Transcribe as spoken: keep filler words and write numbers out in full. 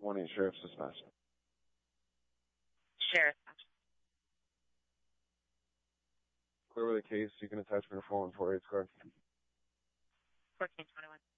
one eight Sheriff's Dispatch. Sheriff. Clear with a case. You can attach me to four one four eight's card. fourteen twenty-one.